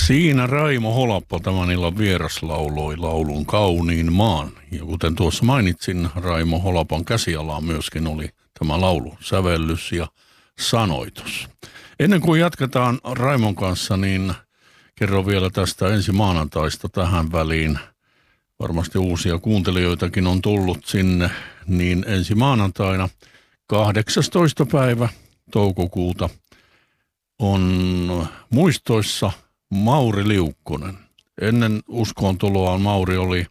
Siinä Raimo Holappo tämän illan vieras lauloi laulun Kauniin maan. Ja kuten tuossa mainitsin, Raimo Holapon käsialaan myöskin oli tämä laulu, sävellys ja sanoitus. Ennen kuin jatketaan Raimon kanssa, niin kerron vielä tästä ensi maanantaista tähän väliin. Varmasti uusia kuuntelijoitakin on tullut sinne, niin ensi maanantaina 18. päivä toukokuuta on muistoissa Mauri Liukkonen. Ennen uskoontuloaan Mauri oli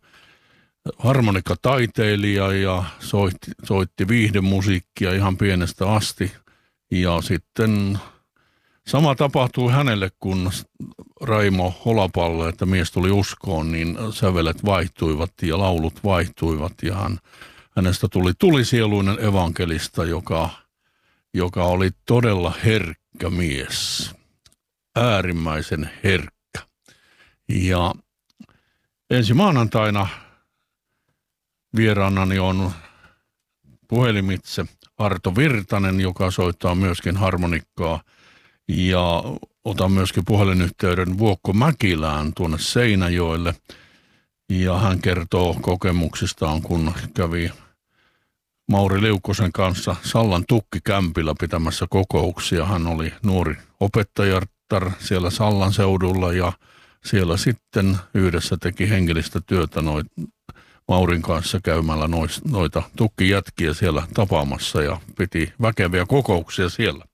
harmonikkataiteilija ja soitti viihdemusiikkia ihan pienestä asti. Ja sitten sama tapahtui hänelle kuin Raimo Holapalle, että mies tuli uskoon, niin sävelet vaihtuivat ja laulut vaihtuivat. Ja hänestä tuli tulisieluinen evankelista, joka oli todella herkkä mies. Äärimmäisen herkkä. Ja ensi maanantaina vieraanani on puhelimitse Arto Virtanen, joka soittaa myöskin harmonikkaa. Ja otan myöskin puhelinyhteyden Vuokko Mäkilään tuonne Seinäjoelle. Ja hän kertoo kokemuksistaan, kun kävi Mauri Liukkosen kanssa Sallan tukkikämpillä pitämässä kokouksia. Hän oli nuori opettajatar siellä Sallan seudulla ja siellä sitten yhdessä teki hengellistä työtä Maurin kanssa käymällä noita tukkijätkiä siellä tapaamassa ja piti väkeviä kokouksia siellä.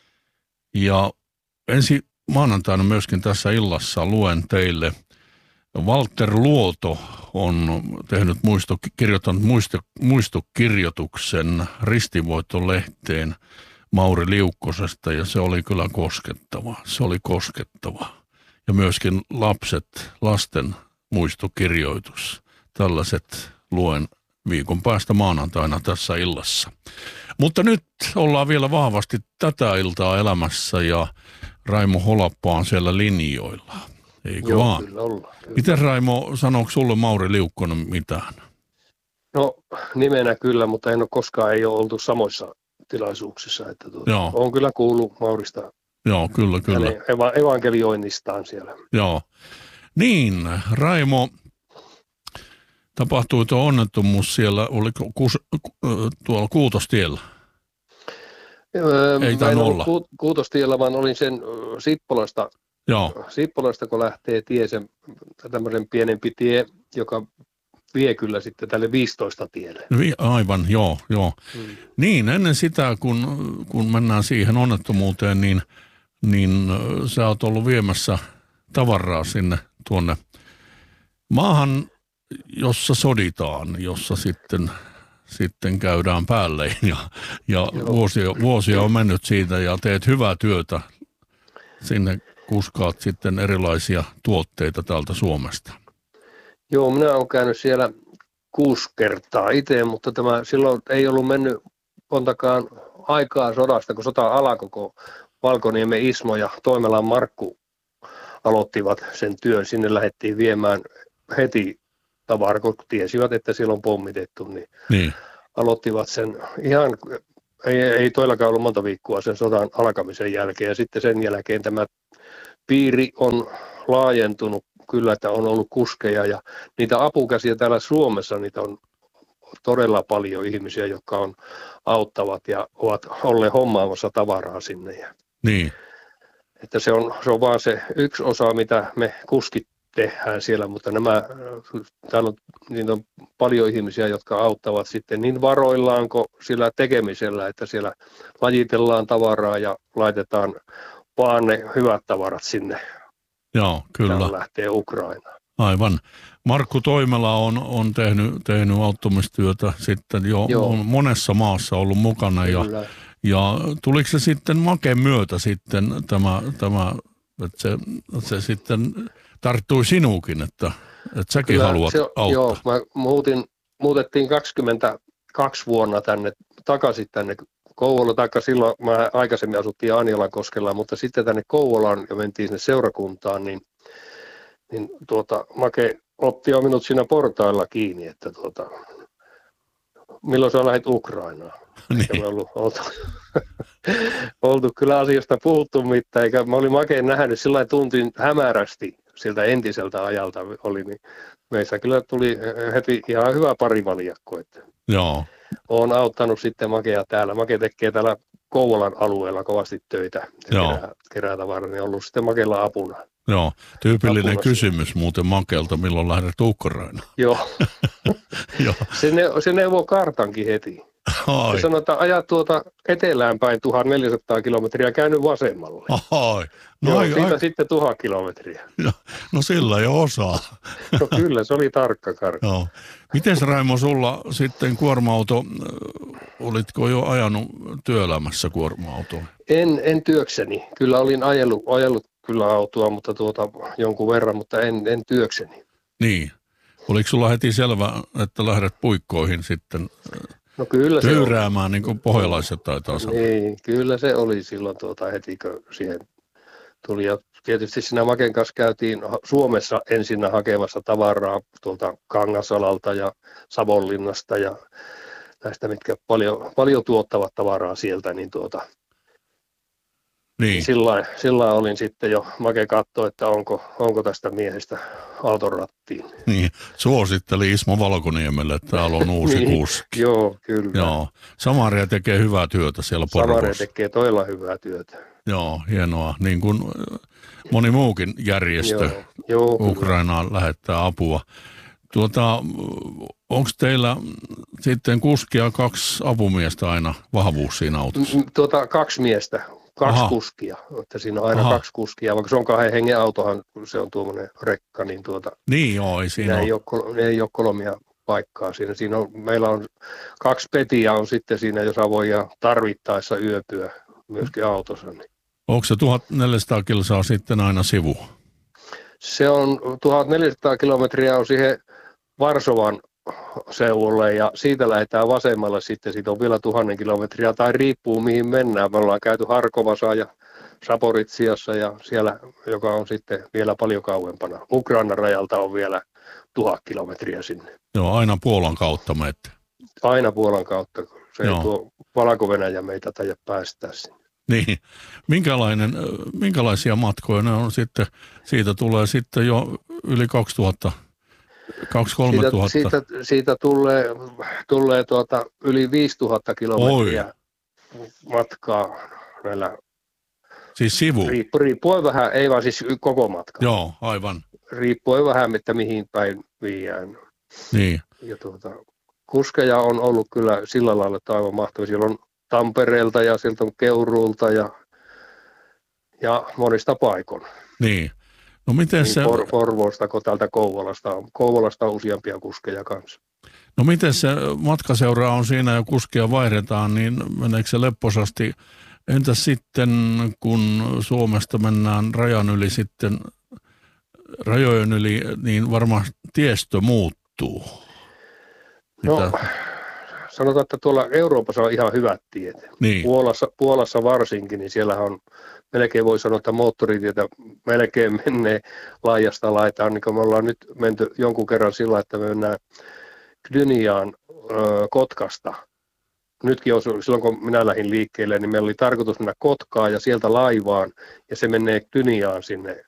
Ja ensi maanantaina myöskin tässä illassa luen Walter Luoto on kirjoittanut muistokirjoituksen Ristinvoitto-lehteen Mauri Liukkosesta ja se oli kyllä koskettava. Se oli koskettava. Ja myöskin lasten muistokirjoitus. Tällaiset luen viikon päästä maanantaina tässä illassa. Mutta nyt ollaan vielä vahvasti tätä iltaa elämässä ja Raimo Holappa on siellä linjoilla. Eikö Joo, vaan? Kyllä ollaan. Miten Raimo, sanooko sulle Mauri Liukkonen mitään? No nimenä kyllä, mutta en ole koskaan ei ole oltu samoissa tilaisuuksissa. Että olen kyllä kuullut Maurista. Joo, kyllä. Evankelioinnistaan siellä. Joo. Niin, Raimo, tapahtui tuo onnettomuus siellä, oliko tuolla Kuutostiellä? Ei tainnut olla. Kuutostiellä, vaan olin sen Sippolasta. Joo. Sippolasta, kun lähtee tämmöisen pienempi tie, joka vie kyllä sitten tälle 15 tielle. Aivan, joo. Niin, ennen sitä, kun mennään siihen onnettomuuteen, niin sä oot ollut viemässä tavaraa sinne tuonne maahan, jossa soditaan, jossa sitten käydään päälle ja vuosia on mennyt siitä ja teet hyvää työtä. Sinne kuskaat sitten erilaisia tuotteita täältä Suomesta. Joo, minä olen käynyt siellä 6 kertaa itse, mutta silloin ei ollut mennyt montakaan aikaa sodasta, kun sota alkoi, kun Valkoniemen Ismo ja Toimelan Markku aloittivat sen työn. Sinne lähdettiin viemään heti tavaraa, kun tiesivät, että siellä on pommitettu, niin. Aloittivat sen ihan, ei toillakaan ollut monta viikkoa sen sodan alkamisen jälkeen. Ja sitten sen jälkeen tämä piiri on laajentunut kyllä, että on ollut kuskeja ja niitä apukäsiä täällä Suomessa, niitä on todella paljon ihmisiä, jotka auttavat ja ovat olleet hommaamassa tavaraa sinne. Niin. Että se on vaan se yksi osa, mitä me kuskit tehdään siellä, mutta täällä on paljon ihmisiä, jotka auttavat sitten niin varoillaan kuin sillä tekemisellä, että siellä lajitellaan tavaraa ja laitetaan vaan ne hyvät tavarat sinne. Joo, kyllä. Täällä lähtee Ukrainaan. Aivan. Markku Toimela on tehnyt auttamistyötä sitten jo on monessa maassa ollut mukana. Ja tuliko se sitten Maken myötä sitten tämä että se sitten tarttui sinuukin, että säkin kyllä, haluat auttaa? Joo, muutettiin 22 vuonna takaisin tänne Kouvola, taikka silloin mä aikaisemmin asuttiin Anjalankoskella, mutta sitten tänne Kouvolaan ja mentiin sinne seurakuntaan, niin Make otti jo minut siinä portailla kiinni, että milloin sä lähdet Ukrainaan? Eikä me oltu kyllä asiasta puhuttu mitään, eikä mä olin makeen nähnyt sillä tuntin hämärästi siltä entiseltä ajalta oli, niin meissä kyllä tuli heti ihan hyvä parivaljakko, että Joo. olen auttanut sitten Makea täällä. Make tekee täällä Kouvolan alueella kovasti töitä ja kerää tavaraa, niin on ollut sitten Makella apuna. Joo, tyypillinen kysymys muuten Makelta, milloin lähdet Ukrainaan. Joo, se neuvoo kartankin heti. Ai. Se sanoo, että ajat tuota etelään päin 1400 kilometriä, käynyt vasemmalle. Ai. No, siitä sitten 1000 kilometriä. No sillä jo osaa. No kyllä, se oli tarkka kartta. Joo. Mites Raimo sulla sitten kuorma-auto, olitko jo ajanut työelämässä kuorma-autoa? En työkseni. Kyllä olin ajellut kyllä autoa, mutta jonkun verran, mutta en työkseni. Niin. Oliko sulla heti selvä, että lähdet puikkoihin sitten no kyllä tyyräämään, niin kuin pohjalaiset taitaa sanoa? Niin, kyllä se oli silloin heti, kun siihen tuli. Ja tietysti siinä Maken kanssa käytiin Suomessa ensinnä hakemassa tavaraa tuolta Kangasalalta ja Savonlinnasta ja näistä, mitkä paljon tuottavat tavaraa sieltä, niin niin. Sillä olin sitten jo, Make katsoi, että onko tästä miehestä auton rattiin. Niin, suositteli Ismo Valkoniemelle, että täällä on uusi niin, kuski. Joo, kyllä. Joo, Samaria tekee hyvää työtä siellä Porvoossa. Samaria tekee todella hyvää työtä. Joo, hienoa. Niin kuin moni muukin järjestö joo, Ukrainaan lähettää apua. Onko teillä sitten kuskia 2 apumiestä aina vahvuus siinä autossa? 2 miestä. 2 kuskia, että siinä on aina 2 kuskia, vaikka se on 2 hengen autohan, kun se on tuommoinen rekka, niin niin joo, ei siinä ei ole 3 paikkaa siinä. Meillä on 2 petiä on sitten siinä, jossa voi tarvittaessa yöpyä myöskin autossa. Niin. Onko se 1400 kilsaa sitten aina sivu? Se on 1400 kilometriä on siihen Varsovan seudulle ja siitä lähdetään vasemmalle sitten, siitä on vielä 1000 kilometriä tai riippuu mihin mennään. Me ollaan käyty Harkovassa ja Saporitsiassa ja siellä, joka on sitten vielä paljon kauempana. Ukrainan rajalta on vielä 1000 kilometriä sinne. Joo, aina Puolan kautta menette. Aina Puolan kautta, se ei tuo Valko-Venäjä meitä taida päästää sinne. Niin, minkälaisia matkoja ne on sitten, siitä tulee sitten jo yli 2000 2-3 tuhatta. Siitä tulee yli 5000 kilometriä matkaa näillä. Siis sivu? Riippuen vähän, ei vaan siis koko matka. Joo, aivan. Riippuen vähän, että mihin päin viiään. Niin. Ja kuskeja on ollut kyllä sillä lailla, että aivan mahtavia. Siellä on Tampereelta ja sieltä on Keuruulta ja monista paikon. Niin. No miten niin se... Porvoosta, täältä Kouvolasta on useampia kuskeja kanssa. No miten se matkaseura on siinä ja kuskia vaihdetaan, niin meneekö se lepposasti? Entäs sitten, kun Suomesta mennään rajojen yli, niin varmaan tiestö muuttuu? No, sanotaan, että tuolla Euroopassa on ihan hyvät tiet. Niin. Puolassa varsinkin, niin siellä on melkein voi sanoa, että moottoritietä melkein menee laajasta laitaan, niin kuin me ollaan nyt menty jonkun kerran sillä, että me mennään Gdyniaan Kotkasta. Nytkin silloin, kun minä lähdin liikkeelle, niin meillä oli tarkoitus mennä Kotkaan ja sieltä laivaan, ja se menee Gdyniaan sinne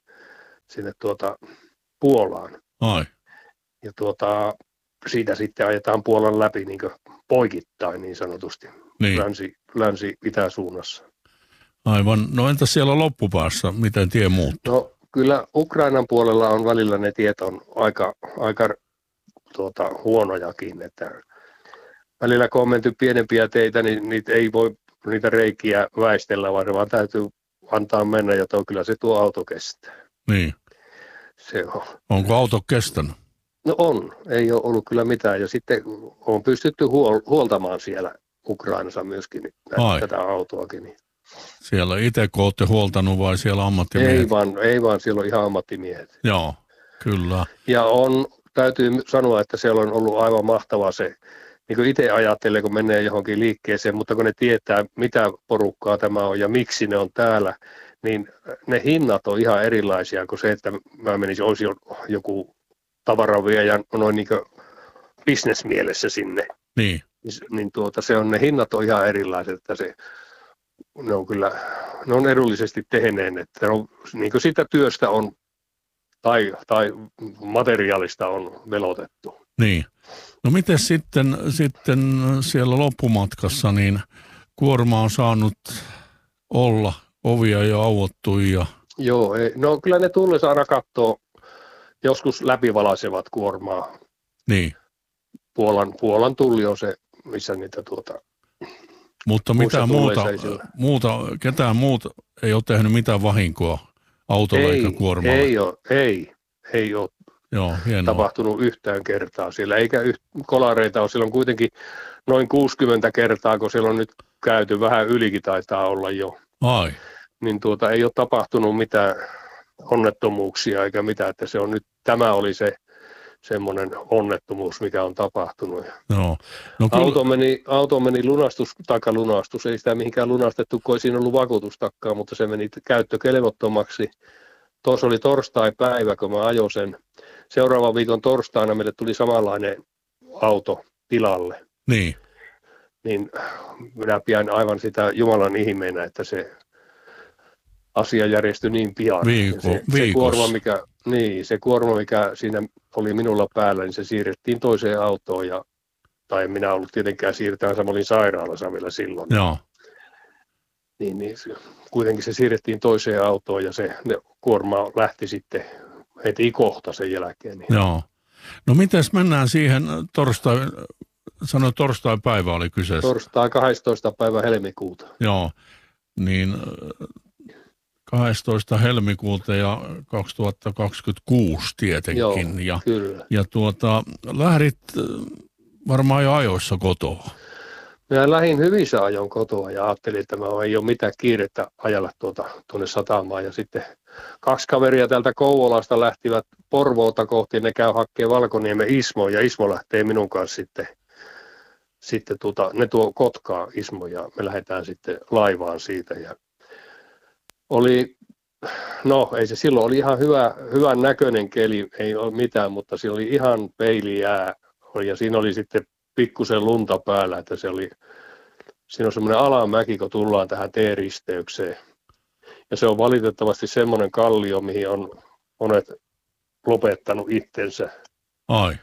Puolaan. Ai. Ja siitä sitten ajetaan Puolan läpi niin kuin poikittain niin sanotusti, niin. länsi-itäsuunnassa. Aivan. No entäs siellä loppupäässä, miten tie muuttuu? No kyllä Ukrainan puolella on välillä ne tiet on aika huonojakin, että välillä kun on menty pienempiä teitä, niin niitä ei voi niitä reikiä väistellä, vaan täytyy antaa mennä, ja kyllä se tuo auto kestää. Niin. Se on. Onko auto kestänyt? No on, ei ole ollut kyllä mitään, ja sitten on pystytty huoltamaan siellä Ukrainassa myöskin tätä autoakin. Niin. Siellä itse kun olette huoltanut vai siellä ammattimiehet? Ei vaan, siellä on ihan ammattimiehet. Joo, kyllä. Ja täytyy sanoa, että siellä on ollut aivan mahtavaa se, niin kuin itse ajattelee, kun menee johonkin liikkeeseen, mutta kun ne tietää, mitä porukkaa tämä on ja miksi ne on täällä, niin ne hinnat on ihan erilaisia kuin se, että mä menisin, olisi joku tavaraviejä noin niin kuin bisnesmielessä sinne. Niin. niin se on, ne hinnat on ihan erilaiset, että ne on edullisesti tehneen, että on, niin kuin sitä työstä on tai materiaalista on velotettu. Niin. No miten sitten siellä loppumatkassa, niin kuorma on saanut olla, ovia jo auvottu ja... Joo, no kyllä ne tullessa aina katsoo, joskus läpivalaisevat kuormaa. Niin. Puolan tulli on se, missä niitä Mutta mitään ketään muuta ei ole tehnyt mitään vahinkoa autolla eikä kuormalla? Ei ole. Joo, tapahtunut yhtään kertaa siellä, eikä kolareita ole. Siellä on kuitenkin noin 60 kertaa, kun siellä on nyt käyty, vähän ylikin taitaa olla jo. Ai. Niin ei ole tapahtunut mitään onnettomuuksia eikä mitään, että se on nyt, tämä oli se semmoinen onnettomuus, mikä on tapahtunut. No, auto meni lunastus, ei sitä mihinkään lunastettu, kun ei siinä ollut vakuutustakkaa, mutta se meni käyttökelvottomaksi. Tuossa oli torstai-päivä, kun mä ajoin sen. Seuraavan viikon torstaina meille tuli samanlainen auto tilalle. Niin minä pidän aivan sitä Jumalan ihmeenä, että se asia järjestyi niin pian. Se kuorma, mikä siinä oli minulla päällä, niin se siirrettiin toiseen autoon. Tai en minä ollut tietenkään siirtämässä, mä olin sairaalassa vielä silloin. Joo. Niin, kuitenkin se siirrettiin toiseen autoon ja kuorma lähti sitten heti kohta sen jälkeen. Niin. Joo. No mites mennään siihen torstai-päivä oli kyseessä. Torstai 12. päivä helmikuuta. Joo, niin 12. helmikuuta ja 2026 tietenkin. Joo, kyllä. Ja lähdit varmaan jo ajoissa kotoa. Minä lähdin hyvissä ajoin kotoa ja ajattelin, että ei ole mitään kiirettä ajalla tuonne satamaan. Ja sitten 2 kaveria täältä Kouvolasta lähtivät Porvoota kohti, ne käy hakemaan Valkoniemen Ismo ja Ismo lähtee minun kanssa sitten ne tuo Kotkaa Ismo ja me lähdetään sitten laivaan siitä. Ja ei se silloin oli ihan hyvän näköinen keli, ei ole mitään, mutta siinä oli ihan peilijää ja siinä oli sitten pikkusen lunta päällä, että siinä on semmoinen alamäki, kun tullaan tähän T-risteykseen. Ja se on valitettavasti semmoinen kallio, mihin on monet lopettanut itsensä. Ai.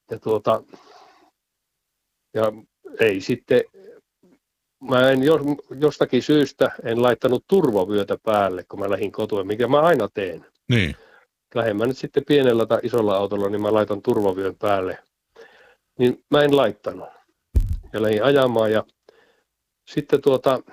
Ja ei sitten, mä en jostakin syystä en laittanut turvavyötä päälle, kun mä lähdin kotoa, mikä mä aina teen. Niin. Lähden mä nyt sitten pienellä tai isolla autolla, niin mä laitan turvavyön päälle. Niin mä en laittanut. Ja lähdin ajamaan ja sitten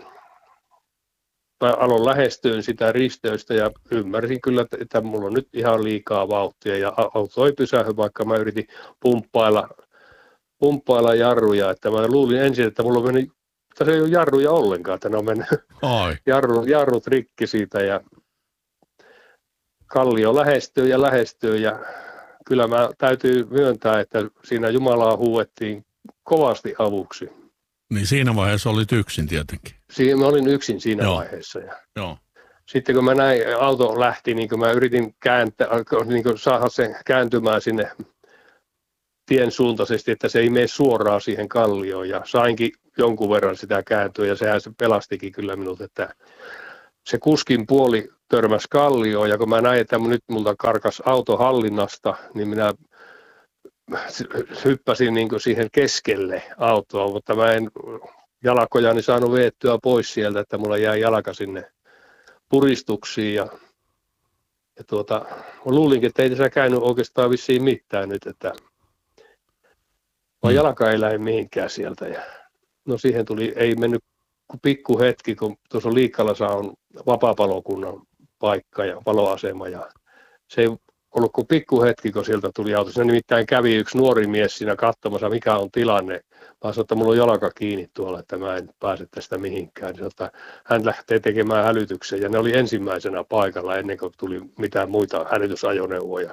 mä aloin lähestyä sitä risteystä ja ymmärsin kyllä, että mulla on nyt ihan liikaa vauhtia ja auto ei pysähy, vaikka mä yritin pumppailla jarruja, että mä luulin ensin, että mulla on mennyt, että se ei ole jarruja ollenkaan, että ne on mennyt jarrut rikki siitä ja kallio lähestyy ja kyllä mä täytyy myöntää, että siinä Jumalaa huuettiin kovasti avuksi. Niin siinä vaiheessa olit yksin tietenkin. Mä olin yksin siinä vaiheessa. Joo. Sitten kun mä näin, auto lähti, niin kun mä yritin saada sen kääntymään sinne tien suuntaisesti, että se ei mene suoraan siihen kallioon. Ja sainkin jonkun verran sitä kääntyä ja sehän se pelastikin kyllä minut, että se kuskin puoli törmäsi kallioon. Ja kun mä näin, että nyt multa karkas auto hallinnasta, niin minä hyppäsin niin kuin siihen keskelle autoa, mutta mä en jalkojani saanut veettyä pois sieltä, että mulla jäi jalka sinne puristuksiin ja mä luulinkin, että ei tässä käynyt oikeastaan vissiin mitään nyt, että vaan jalka ei lähde mihinkään sieltä. Ja no siihen ei mennyt kuin pikku hetki, kun tuossa Liikkalassa on vapaapalokunnan paikka ja paloasema ja se ei ollut kuin pikku hetki, kun sieltä tuli auto. Siinä nimittäin kävi yksi nuori mies siinä katsomassa, mikä on tilanne. Mä sanoin, että mulla on jalka kiinni tuolla, että mä en pääse tästä mihinkään. Niin sanoin, että hän lähtee tekemään hälytyksen ja ne oli ensimmäisenä paikalla ennen kuin tuli mitään muita hälytysajoneuvoja.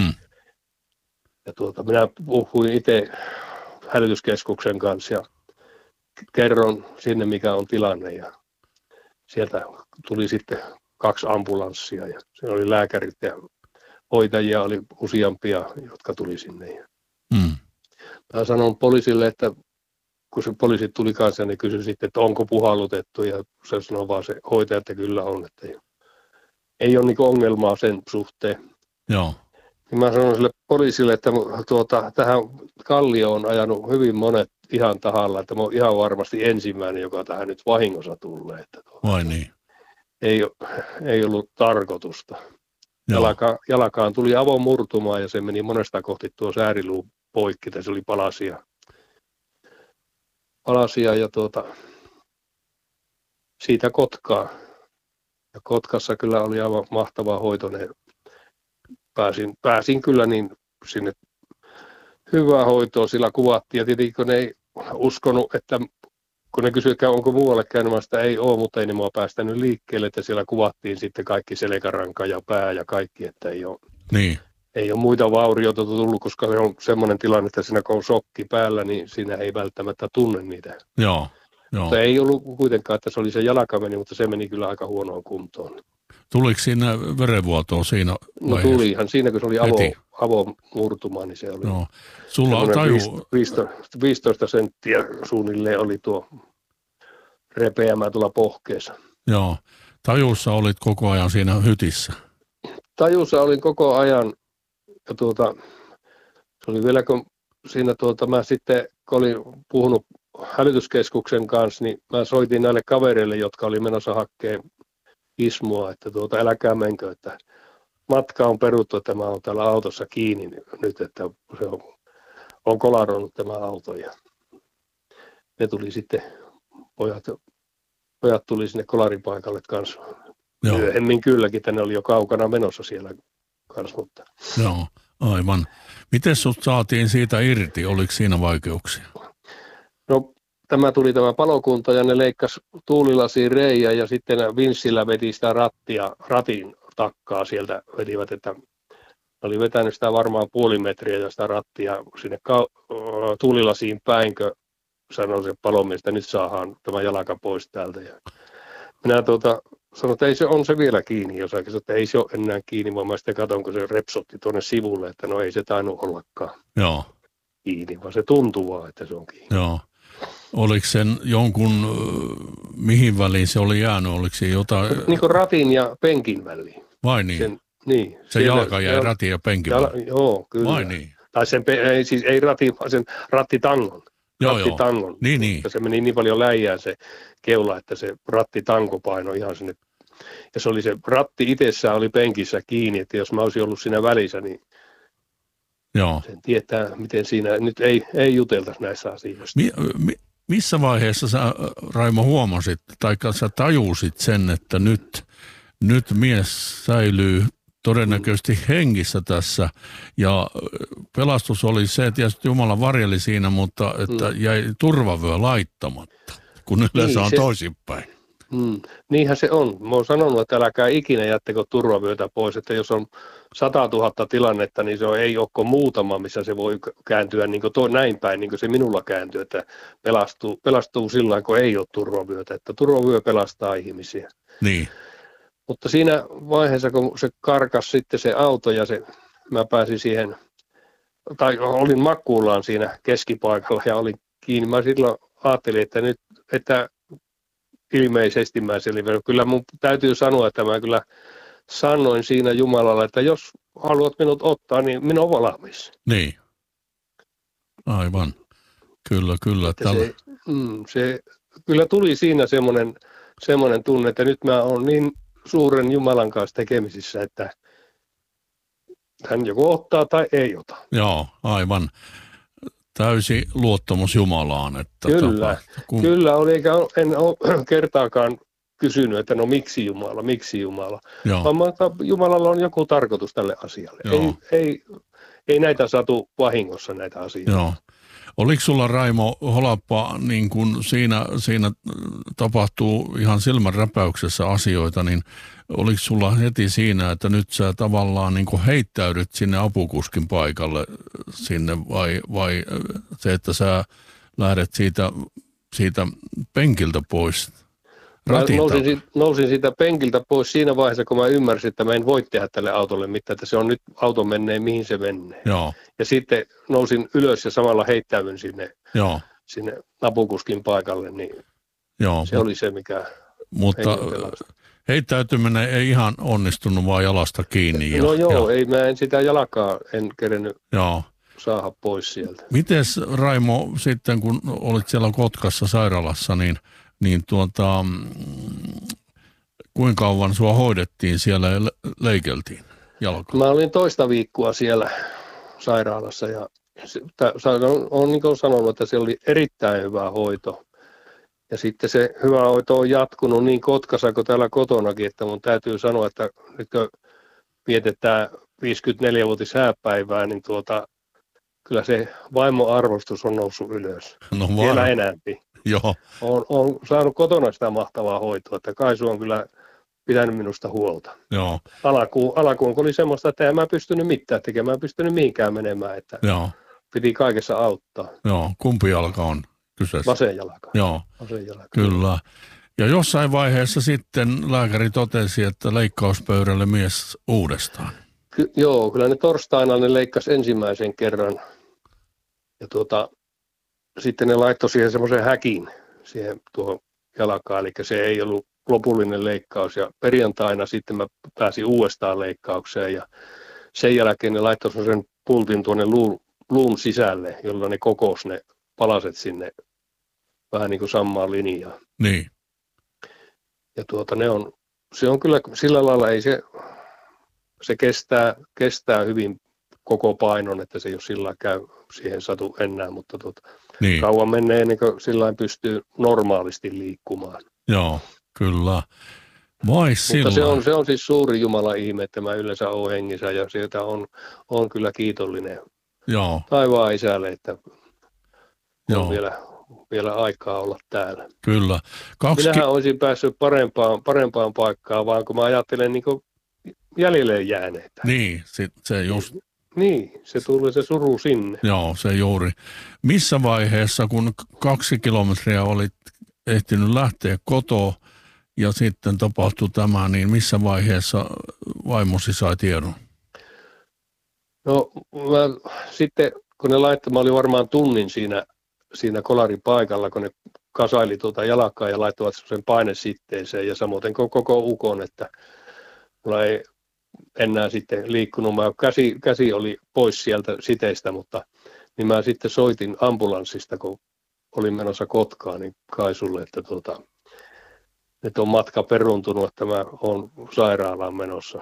Ja minä puhuin itse hälytyskeskuksen kanssa ja kerron sinne, mikä on tilanne. Ja sieltä tuli sitten 2 ambulanssia ja siinä oli lääkärit ja hoitajia oli useampia, jotka tuli sinne. Mä sanon poliisille, että kun se poliisi tuli kanssa, niin kysyi sitten, että onko puhallutettu, ja se sanoi vaan se hoitaja, että kyllä on, että ei ole niin ongelmaa sen suhteen. Joo. Ja mä sanoin sille poliisille, että tähän kallioon on ajanut hyvin monet ihan tahalla, että mä oon ihan varmasti ensimmäinen, joka tähän nyt vahingossa tulee. Että Vai niin? Ei ollut tarkoitusta. Jalakaan tuli avomurtumaan ja se meni monesta kohti tuo sääriluu poikki, että se oli palasia ja siitä Kotkaan. Ja Kotkassa kyllä oli aivan mahtava hoito. Pääsin kyllä niin sinne hyvää hoitoa, sillä kuvattiin. Ja tietenkin kun ne ei uskonut, että kun ne kysyivät, onko muualle käynyt, sitä ei ole, mutta ei ne mua päästänyt liikkeelle, että siellä kuvattiin sitten kaikki selkäranka ja pää ja kaikki, että ei ole muita vaurioita tullut, koska se on semmoinen tilanne, että siinä kun on shokki päällä, niin siinä ei välttämättä tunne niitä. Joo. Mutta ei ollut kuitenkaan, että se oli se jalka meni, mutta se meni kyllä aika huonoon kuntoon. Tuliko siinä verenvuotoa siinä vaiheessa? No tulihan siinä, kun se oli avomurtuma, niin se oli. No. Sulla on 15 senttiä suunnilleen oli tuo repeämä tuolla pohkeessa. Joo. Tajussa olit koko ajan siinä hytissä? Tajussa olin koko ajan. Ja se oli vielä, kun siinä mä sitten, kun olin puhunut hälytyskeskuksen kanssa, niin mä soitin näille kavereille, jotka oli menossa hakkeen Ismoa, että älkää menkö, että matka on peruttu, että mä oon täällä autossa kiinni nyt, että se on kolaroinut tämä auto. Ja ne tuli sitten, pojat tuli sinne kolaripaikalle kanssa. Myöhemmin kylläkin, että ne oli jo kaukana menossa siellä kanssa. Mutta. Joo, aivan. Miten sut saatiin siitä irti? Oliko siinä vaikeuksia? No, tämä palokunta ja ne leikkasi tuulilasiin reijä ja sitten vinssillä veti sitä ratin takkaa sieltä vetivät, että oli vetänyt sitä varmaan puoli metriä ja sitä rattia sinne tuulilasiin päinkö, sanoi se palomies, että nyt saadaan tämä jalka pois täältä. Ja minä sanoin, että ei se on se vielä kiinni, jossakin, että ei se ole enää kiinni, vaan mä sitten katson, kun se repsotti tuonne sivulle, että no ei se tainnut ollakaan kiinni, vaan se tuntuu vaan, että se on kiinni. Joo. Oliko sen jonkun, mihin väliin se oli jäänyt, oliko se jotain? Niin kuin ratin ja penkin väliin. Vai niin? Niin. Se jalka jäi ratin ja penkin väliin? Joo, kyllä. Vai niin? Tai ei ratin, vaan sen rattitangon. Rattitangon. Niin. Se meni niin paljon läjään se keula, että se rattitanko painoi ihan sinne. Ja se oli se ratti itsessään oli penkissä kiinni, että jos mä olisin ollut siinä välissä, niin sen tietää, miten siinä nyt ei juteltaisi näissä asioissa. Missä vaiheessa sä, Raimo, huomasit, tai sä tajusit sen, että nyt mies säilyy todennäköisesti hengissä tässä, ja pelastus oli se, että tietysti Jumala varjeli siinä, mutta että jäi turvavyö laittamatta, kun yleensä on toisinpäin. Niinhän se on. Mä oon sanonut, että älkää ikinä jättäkö turvavyötä pois, että jos on 100 000 tilannetta, niin se ei ole muutama, missä se voi kääntyä niin kuin näin päin, niin kuin se minulla kääntyy, että pelastuu sillä tavalla, kun ei ole turvavyötä, että turvavyö pelastaa ihmisiä. Niin. Mutta siinä vaiheessa, kun se karkas sitten se auto ja mä pääsin siihen, tai olin makkuullaan siinä keskipaikalla ja olin kiinni, mä silloin ajattelin, että ilmeisesti mä selviän. Kyllä mun täytyy sanoa, että mä kyllä sanoin siinä Jumalalle, että jos haluat minut ottaa, niin minä olen valmis. Niin. Aivan. Kyllä. Se kyllä tuli siinä semmoinen tunne, että nyt mä oon niin suuren Jumalan kanssa tekemisissä, että hän joko ottaa tai ei ota. Joo, aivan. Täysi luottamus Jumalaan. Että Kyllä oli, eikä en ole kertaakaan kysynyt, että no miksi Jumala. Vaan Jumalalla on joku tarkoitus tälle asialle. Ei näitä satu vahingossa näitä asioita. Joo. Oliko sulla, Raimo Holappa, niin kun siinä tapahtuu ihan silmänräpäyksessä asioita, niin oliko sulla heti siinä, että nyt sä tavallaan niin kun heittäydyt sinne apukuskin paikalle sinne vai se, että sä lähdet siitä penkiltä pois? Nousin siitä penkiltä pois siinä vaiheessa, kun mä ymmärsin, että mä en voi tehdä tälle autolle mitään, että se on nyt auto menee, mihin se menee. Joo. Ja sitten nousin ylös ja samalla heittäydyn sinne sinne napukuskin paikalle, niin Joo, se oli se, mikä mutta heittäytyminen ei ihan onnistunut vaan jalasta kiinni. No joo, ei mä en sitä jalkaa en kerennyt saada pois sieltä. Mites Raimo sitten, kun olit siellä Kotkassa sairaalassa, niin kuinka kauan sua hoidettiin siellä ja leikeltiin jalkaa? Mä olin toista viikkoa siellä sairaalassa ja olen niin kuin sanonut, että se oli erittäin hyvä hoito. Ja sitten se hyvä hoito on jatkunut niin Kotkassa kuin täällä kotonakin, että mun täytyy sanoa, että nyt kun vietetään 54-vuotishääpäivää, niin kyllä se vaimoarvostus on noussut ylös. No vielä enemmän. Joo. Olen saanut kotona sitä mahtavaa hoitoa, että Kaisu on kyllä pitänyt minusta huolta. Joo. Alkuun oli semmoista, että en mä pystynyt mitään tekemään, pystynyt mihinkään menemään, että piti kaikessa auttaa. Joo, kumpi jalka on kyseessä? Vasen jalka. Joo, kyllä. Ja jossain vaiheessa sitten lääkäri totesi, että leikkauspöydälle mies uudestaan. Joo, kyllä ne torstaina ne leikkasi ensimmäisen kerran. Ja sitten ne laittoi siihen semmoisen häkin siihen tuohon jalkaan, eli se ei ollut lopullinen leikkaus. Ja perjantaina sitten mä pääsin uudestaan leikkaukseen ja sen jälkeen ne laittoi semmoisen pultin tuonne luun sisälle, jolloin ne kokosi ne palaset sinne vähän niin kuin samaan linjaan. Niin. Ja se on kyllä sillä lailla, ei se kestää hyvin koko painon, että se ei ole sillä käy siihen satu enää, mutta niin. Kauan menee ennen kuin sillä pystyy normaalisti liikkumaan. Joo, kyllä. Mutta se on siis suuri Jumalan ihme, että mä yleensä olen hengissä ja sieltä on kyllä kiitollinen taivaan isälle, että on vielä aikaa olla täällä. Kyllä. Minähän olisin päässyt parempaan paikkaan, vaan kun mä ajattelen niin kuin jäljelle jääneitä. Niin, se just. Niin, se tulee se suru sinne. Joo, se juuri. Missä vaiheessa, kun 2 kilometriä olit ehtinyt lähteä kotoa ja sitten tapahtui tämä, niin missä vaiheessa vaimosi sai tiedon? No, sitten kun ne laittoi, mä olin varmaan tunnin siinä kolaripaikalla, kun ne kasaili jalkaa ja laittoivat sen painesitteeseen ja samoin koko ukon, että mulla ei enää sitten liikkunut. Käsi oli pois sieltä siteistä, mutta niin mä sitten soitin ambulanssista, kun olin menossa Kotkaan, niin Kaisulle, että on matka peruntunut, että mä oon sairaalaan menossa.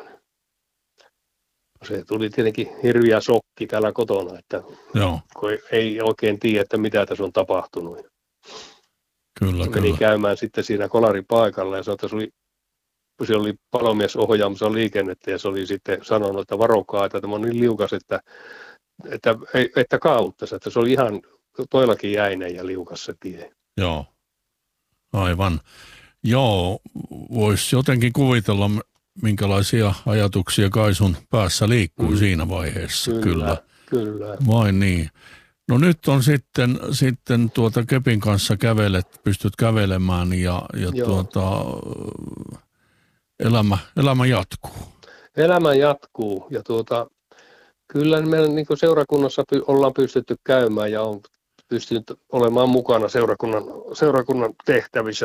Se tuli tietenkin hirviä shokki täällä kotona, että kun ei oikein tiedä, että mitä tässä on tapahtunut. Kyllä. Meni käymään sitten siinä kolaripaikalla ja se oli palomies ohjaamassa liikennettä ja se oli sitten sanonut, että varokaa, että tämä on niin liukas, että kaavuttaisi, että se oli ihan toillakin jäinen ja liukas se tie. Joo, aivan. Joo, voisi jotenkin kuvitella, minkälaisia ajatuksia Kaisun päässä liikkuu siinä vaiheessa. Kyllä. Vain niin. No nyt on sitten kepin kanssa pystyt kävelemään ja elämä jatkuu. Elämä jatkuu ja kyllä me niin seurakunnassa ollaan pystytty käymään ja on pystynyt olemaan mukana seurakunnan tehtävissä,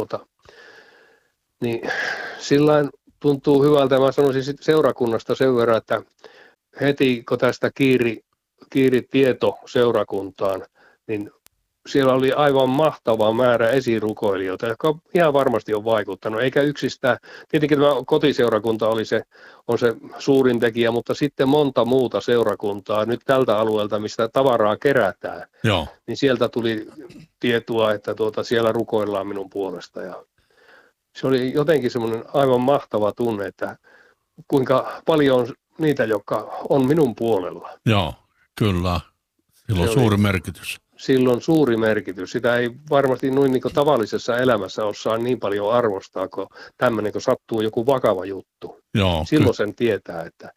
niin sillain tuntuu hyvältä. Mä sanoisin seurakunnasta sen verran, että heti kun tästä kiiri tieto seurakuntaan, niin siellä oli aivan mahtava määrä esirukoilijoita, jotka ihan varmasti on vaikuttanut, eikä yksistään. Tietenkin tämä kotiseurakunta on se suurin tekijä, mutta sitten monta muuta seurakuntaa nyt tältä alueelta, mistä tavaraa kerätään. Joo. Niin sieltä tuli tietoa, että siellä rukoillaan minun puolesta. Ja se oli jotenkin semmoinen aivan mahtava tunne, että kuinka paljon on niitä, jotka on minun puolella. Joo, kyllä. Sillä on suuri merkitys. Sillä on suuri merkitys. Sitä ei varmasti noin niin kuin tavallisessa elämässä osaa niin paljon arvostaa, kun tämmöinen, kun sattuu joku vakava juttu. Joo, silloin sen tietää, että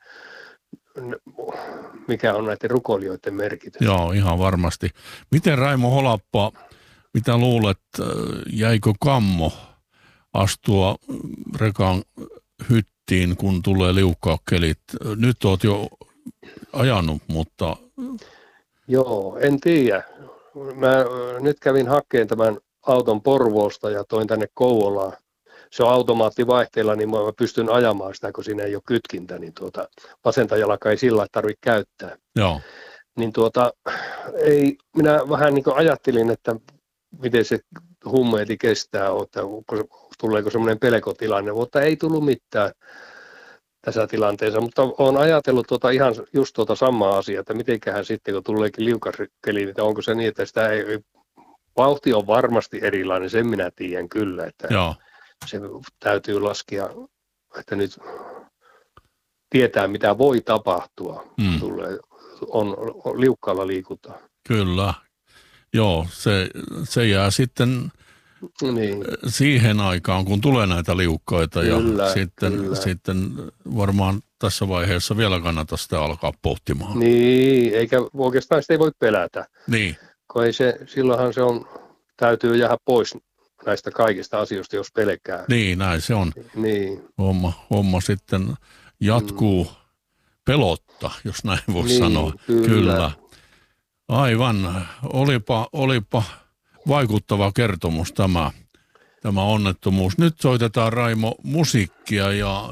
mikä on näiden rukoilijoiden merkitys. Joo, ihan varmasti. Miten Raimo Holappa, mitä luulet, jäikö kammo astua rekan hyttiin, kun tulee liukkaat kelit? Nyt olet jo ajanut, mutta... Joo, en tiedä. mä nyt kävin hakkeen tämän auton Porvoosta ja toin tänne Kouvolaan. Se on automaattivaihteella, niin mä pystyn ajamaan sitä, kun siinä ei ole kytkintä, niin vasenta jalkaa ei sillä tarvitse käyttää. Joo. Niin minä vähän niin kuin ajattelin, että miten se hummeeti kestää, että tuleeko semmoinen pelkotilanne, mutta ei tullut mitään tässä tilanteessa, mutta olen ajatellut ihan just samaa asiaa, että mitenköhän sitten, kun tuleekin liukaskeli, niin onko se niin, että sitä vauhti on varmasti erilainen, sen minä tiedän kyllä, että Joo. se täytyy laskea, että nyt tietää, mitä voi tapahtua, on liukkaalla liikutaan. Kyllä, joo, se jää sitten siihen aikaan, kun tulee näitä liukkaita kyllä, ja sitten varmaan tässä vaiheessa vielä kannata sitä alkaa pohtimaan. Niin, eikä oikeastaan sitä ei voi pelätä. Niin. Kun silloinhan täytyy jäädä pois näistä kaikista asioista, jos pelkää. Niin, näin se on. Niin. Homma sitten jatkuu pelotta, jos näin voi sanoa. Kyllä. Aivan. Olipa vaikuttava kertomus tämä onnettomuus. Nyt soitetaan, Raimo, musiikkia ja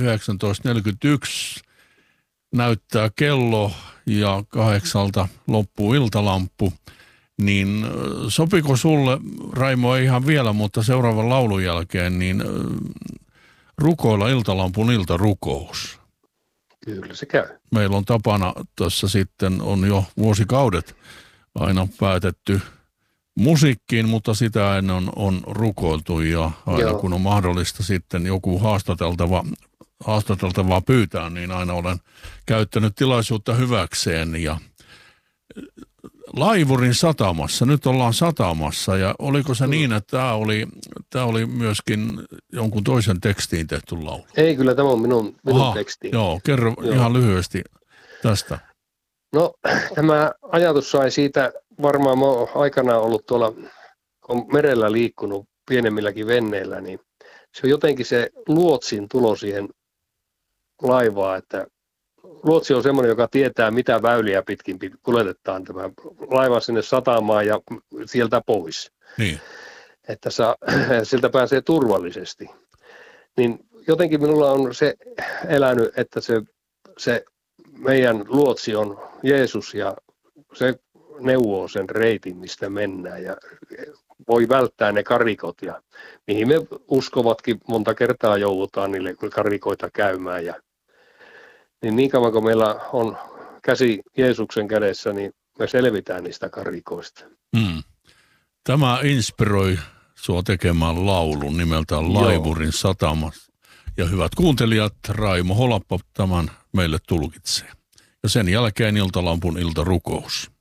19.41 näyttää kello ja 8 loppuu iltalamppu. Niin sopiko sulle, Raimo, ei ihan vielä, mutta seuraavan laulun jälkeen, niin rukoilla iltalampun iltarukous? Kyllä se käy. Meillä on tapana tässä sitten, on jo vuosikaudet aina päätetty musiikkiin, mutta sitä ennen on rukoiltu ja aina kun on mahdollista sitten joku haastateltavaa pyytää, niin aina olen käyttänyt tilaisuutta hyväkseen ja Laivurin satamassa, nyt ollaan satamassa ja oliko se niin, että tämä oli myöskin jonkun toisen tekstiin tehty laulu? Ei, kyllä tämä on minun tekstiin. Joo, kerro ihan lyhyesti tästä. No, tämä ajatus sai siitä, varmaan mä oon aikanaan ollut tuolla, kun merellä liikkunut pienemmilläkin venneillä, niin se on jotenkin se luotsin tulo siihen laivaan, että luotsi on semmoinen, joka tietää, mitä väyliä pitkin kuljetetaan tämä laiva sinne satamaan ja sieltä pois. Niin. Että siltä pääsee turvallisesti. Niin jotenkin minulla on se elänyt, että se meidän luotsi on Jeesus ja se neuvoo sen reitin, mistä mennään ja voi välttää ne karikot ja mihin me uskovatkin monta kertaa joudutaan niille karikoita käymään ja niin kauan kun meillä on käsi Jeesuksen kädessä, niin me selvitään niistä karikoista. Tämä inspiroi sua tekemään laulun nimeltään Laivurin satama. Ja hyvät kuuntelijat, Raimo Holappa tämän meille tulkitsee. Ja sen jälkeen iltalampun iltarukous.